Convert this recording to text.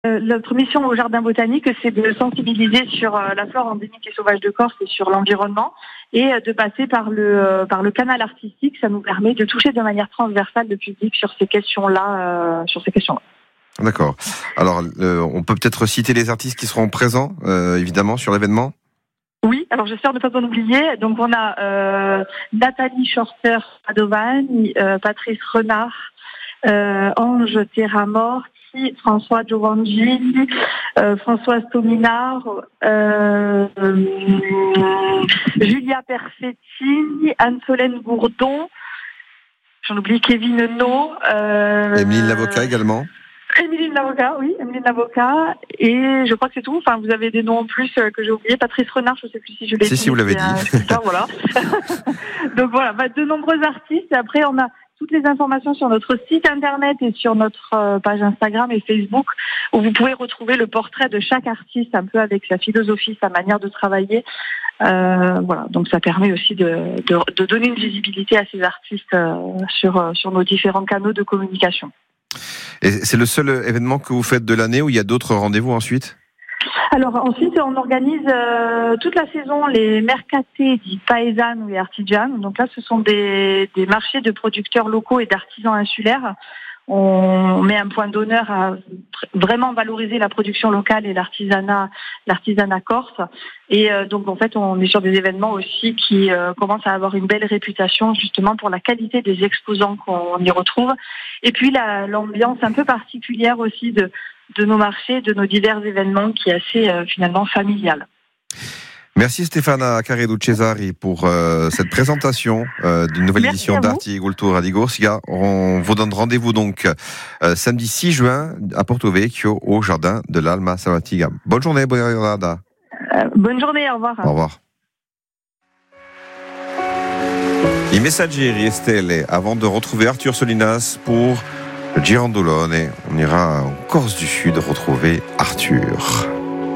Notre mission au Jardin botanique, c'est de sensibiliser sur la flore endémique et sauvage de Corse et sur l'environnement, et de passer par le canal artistique. Ça nous permet de toucher de manière transversale le public sur ces questions-là. D'accord. Alors, on peut peut-être citer les artistes qui seront présents, évidemment, sur l'événement. Oui, alors j'espère ne pas en oublier. Donc on a Nathalie Schorter-Padovani, Patrice Renard, Ange Terramorti, François Giovanni, Françoise Tominard, Julia Perfetti, Anne-Solène Gourdon, j'en oublie Kevin No, Émilie Lavocat également. Émilie Lavocat, oui, Émilie Lavocat, et je crois que c'est tout. Enfin, vous avez des noms en plus que j'ai oubliés. Patrice Renard, je ne sais plus si je l'ai dit. Si, vous l'avez dit. Voilà. Donc voilà, de nombreux artistes. Et après, on a toutes les informations sur notre site internet et sur notre page Instagram et Facebook, où vous pouvez retrouver le portrait de chaque artiste, un peu avec sa philosophie, sa manière de travailler. Voilà, donc ça permet aussi de donner une visibilité à ces artistes sur nos différents canaux de communication. Et c'est le seul événement que vous faites de l'année, ou il y a d'autres rendez-vous ensuite ? Alors ensuite, on organise toute la saison les mercatés di paesano et artigiano. Donc là, ce sont des marchés de producteurs locaux et d'artisans insulaires. On met un point d'honneur à vraiment valoriser la production locale et l'artisanat corse. Et donc en fait, on est sur des événements aussi qui commencent à avoir une belle réputation justement pour la qualité des exposants qu'on y retrouve. Et puis l'ambiance un peu particulière aussi de nos marchés, de nos divers événements, qui est assez finalement familiale. Merci Stefana Caredu-Cesari pour cette présentation d'une nouvelle édition d'Arti Cultura di Corsica. On vous donne rendez-vous donc samedi 6 juin à Porto Vecchio au jardin de l'Alma Salvattiga. Bonne journée, buona giornata. Bonne journée, au revoir. Au revoir. I Messaggeri e Stelle, avant de retrouver Arthur Solinas pour le Girandolone. On ira en Corse du Sud retrouver Arthur.